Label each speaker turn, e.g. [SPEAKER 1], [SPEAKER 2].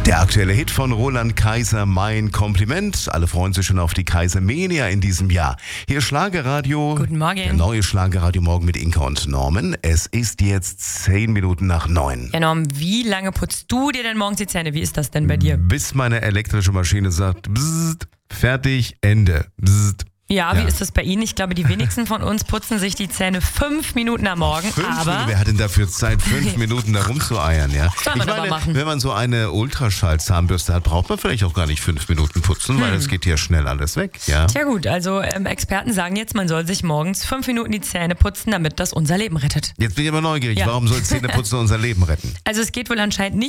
[SPEAKER 1] Der aktuelle Hit von Roland Kaiser, Mein Kompliment. Alle freuen sich schon auf die Kaisermania in diesem Jahr. Hier Schlagerradio.
[SPEAKER 2] Guten Morgen.
[SPEAKER 1] Der neue Schlagerradio Morgen mit Inka und Norman. Es ist jetzt 10 Minuten nach 9.
[SPEAKER 2] Ja, Norm, wie lange putzt du dir denn morgens die Zähne? Wie ist das denn bei dir?
[SPEAKER 1] Bis meine elektrische Maschine sagt, bzzzt, fertig, Ende. Bzzzt.
[SPEAKER 2] Ja, wie ist das bei Ihnen? Ich glaube, die wenigsten von uns putzen sich die Zähne 5 Minuten am Morgen.
[SPEAKER 1] 5
[SPEAKER 2] aber
[SPEAKER 1] Minuten? Wer hat denn dafür Zeit, 5 Minuten da rumzueiern? Ja?
[SPEAKER 2] Soll man aber machen.
[SPEAKER 1] Wenn man so eine Ultraschall-Zahnbürste hat, braucht man vielleicht auch gar nicht 5 Minuten putzen, weil es geht ja schnell alles weg. Ja?
[SPEAKER 2] Tja gut, also Experten sagen jetzt, man soll sich morgens 5 Minuten die Zähne putzen, damit das unser Leben rettet.
[SPEAKER 1] Jetzt bin ich aber neugierig.
[SPEAKER 2] Ja.
[SPEAKER 1] Warum soll Zähneputzen unser Leben retten?
[SPEAKER 2] Also es geht wohl anscheinend nicht